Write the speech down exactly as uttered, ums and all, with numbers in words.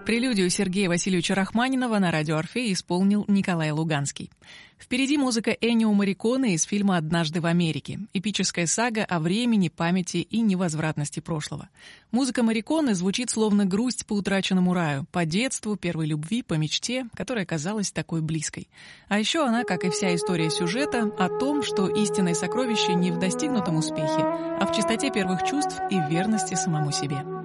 Прелюдию Сергея Васильевича Рахманинова на радио «Орфей» исполнил Николай Луганский. Впереди музыка Эннио Морриконе из фильма «Однажды в Америке». Эпическая сага о времени, памяти и невозвратности прошлого. Музыка Морриконе звучит словно грусть по утраченному раю, по детству, первой любви, по мечте, которая казалась такой близкой. А еще она, как и вся история сюжета, о том, что истинное сокровище не в достигнутом успехе, а в чистоте первых чувств и в верности самому себе.